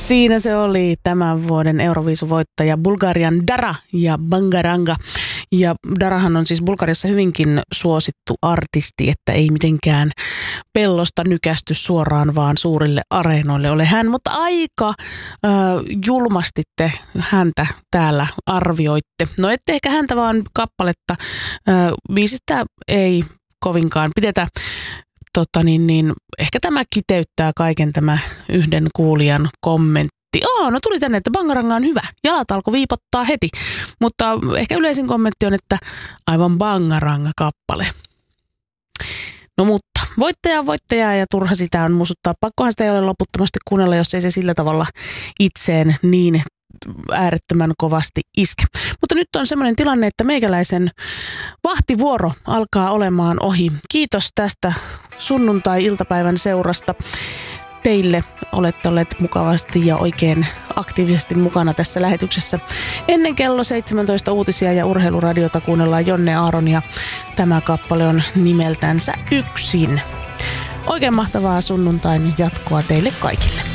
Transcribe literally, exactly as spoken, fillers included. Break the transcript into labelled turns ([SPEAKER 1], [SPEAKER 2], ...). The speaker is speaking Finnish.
[SPEAKER 1] Siinä se oli tämän vuoden Euroviisuvoittaja Bulgarian Dara ja Bangaranga. Ja Darahan on siis Bulgariassa hyvinkin suosittu artisti, että ei mitenkään pellosta nykästy suoraan vaan suurille areenoille ole hän. Mutta aika äh, julmasti te häntä täällä arvioitte. No ette ehkä häntä vaan kappaletta. Äh, biisistä ei kovinkaan pidetä. Tota niin, niin, ehkä tämä kiteyttää kaiken tämä yhden kuulijan kommentti. Oh, no tuli tänne, että Bangaranga on hyvä. Jalat alkoi viipottaa heti. Mutta ehkä yleisin kommentti on, että aivan Bangaranga-kappale. No mutta, voittaja voittaja ja turha sitä on muistuttaa. Pakkohan sitä ei ole loputtomasti kuunnella, jos ei se sillä tavalla itseen niin äärettömän kovasti iske. Mutta nyt on semmoinen tilanne, että meikäläisen vahtivuoro alkaa olemaan ohi. Kiitos tästä sunnuntai-iltapäivän seurasta. Teille olette olleet mukavasti ja oikein aktiivisesti mukana tässä lähetyksessä. Ennen kello seitsemäntoista uutisia ja urheiluradiota kuunnellaan Jonne Aaron ja tämä kappale on nimeltänsä Yksin. Oikein mahtavaa sunnuntain jatkoa teille kaikille.